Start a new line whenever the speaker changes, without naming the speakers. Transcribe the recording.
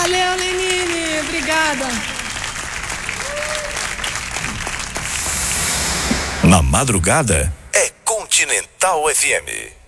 Valeu, Lenine. Obrigada.
Na madrugada é Continental FM.